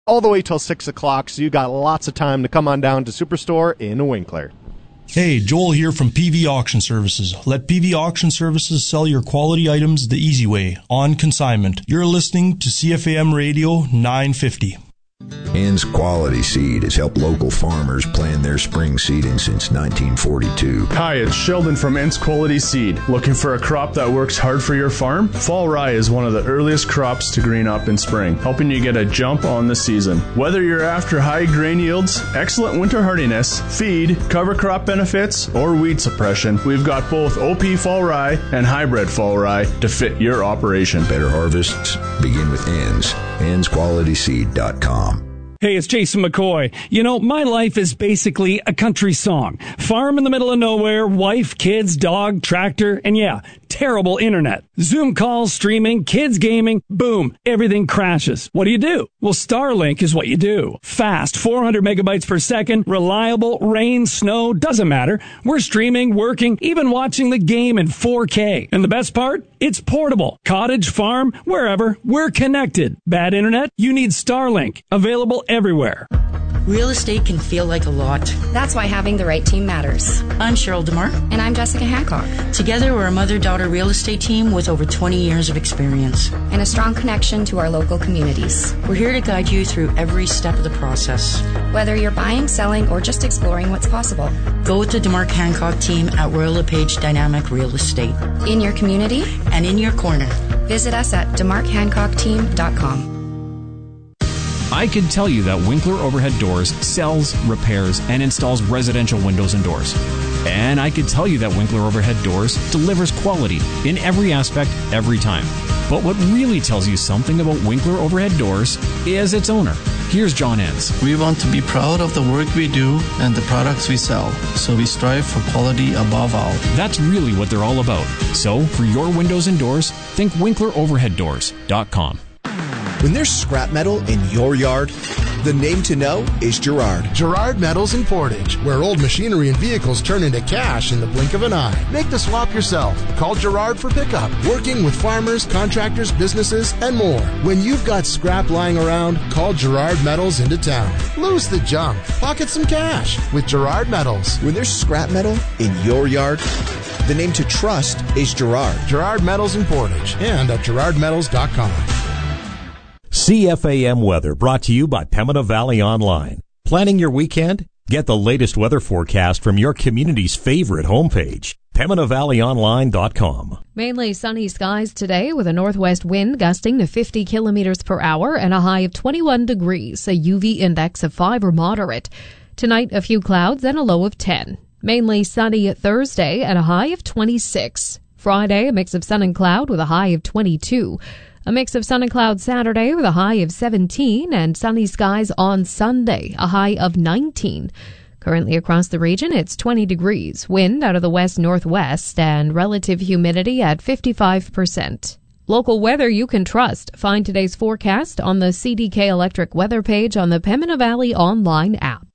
all the way till 6 o'clock, so you got lots of time to come on down to Superstore in Winkler. Hey, Joel here from PV Auction Services. Let PV Auction Services sell your quality items the easy way, on consignment. You're listening to CFAM Radio 950. Ann's Quality Seed has helped local farmers plan their spring seeding since 1942. Hi, it's Sheldon from Ann's Quality Seed. Looking for a crop that works hard for your farm? Fall rye is one of the earliest crops to green up in spring, helping you get a jump on the season. Whether you're after high grain yields, excellent winter hardiness, feed, cover crop benefits, or weed suppression, we've got both OP fall rye and hybrid fall rye to fit your operation. Better harvests begin with Ann's. Ann'sQualitySeed.com. Hey, it's Jason McCoy. You know, my life is basically a country song. Farm in the middle of nowhere, wife, kids, dog, tractor, and yeah, terrible internet. Zoom calls, streaming, kids gaming, boom, everything crashes. What do? Well, Starlink is what you do. Fast, 400 megabytes per second, reliable, rain, snow, doesn't matter. We're streaming, working, even watching the game in 4K. And the best part? It's portable. Cottage, farm, wherever, we're connected. Bad internet? You need Starlink. Available everywhere. Real estate can feel like a lot. That's why having the right team matters. I'm Cheryl DeMar. And I'm Jessica Hancock. Together, we're a mother-daughter real estate team with over 20 years of experience. And a strong connection to our local communities. We're here to guide you through every step of the process. Whether you're buying, selling, or just exploring what's possible. Go with the DeMar Hancock team at Royal LePage Dynamic Real Estate. In your community. And in your corner. Visit us at DeMarCHancockTeam.com. I can tell you that Winkler Overhead Doors sells, repairs, and installs residential windows and doors. And I can tell you that Winkler Overhead Doors delivers quality in every aspect, every time. But what really tells you something about Winkler Overhead Doors is its owner. Here's John Enns. We want to be proud of the work we do and the products we sell, so we strive for quality above all. That's really what they're all about. So, for your windows and doors, think WinklerOverheadDoors.com. When there's scrap metal in your yard, the name to know is Girard. Girard Metals in Portage, where old machinery and vehicles turn into cash in the blink of an eye. Make the swap yourself. Call Girard for pickup. Working with farmers, contractors, businesses, and more. When you've got scrap lying around, call Girard Metals into town. Lose the junk. Pocket some cash with Girard Metals. When there's scrap metal in your yard, the name to trust is Girard. Girard Metals in Portage and at GirardMetals.com. CFAM Weather brought to you by Pembina Valley Online. Planning your weekend? Get the latest weather forecast from your community's favorite homepage, PembinaValleyOnline.com. Mainly sunny skies today with a northwest wind gusting to 50 kilometers per hour and a high of 21 degrees, a UV index of 5 or moderate. Tonight, a few clouds and a low of 10. Mainly sunny Thursday and a high of 26. Friday, a mix of sun and cloud with a high of 22. A mix of sun and cloud Saturday with a high of 17, and sunny skies on Sunday, a high of 19. Currently across the region, it's 20 degrees, wind out of the west-northwest, and relative humidity at 55%. Local weather you can trust. Find today's forecast on the CDK Electric weather page on the Pembina Valley Online app.